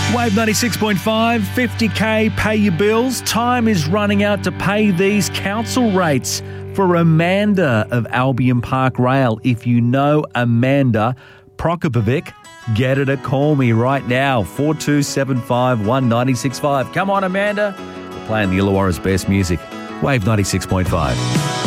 Wave 96.5, 50K, pay your bills. Time is running out to pay these council rates for Amanda of Albion Park Rail. If you know Amanda Prokopovic, get her to call me right now, 4275 1965. Come on, Amanda. We're playing the Illawarra's best music. Wave 96.5.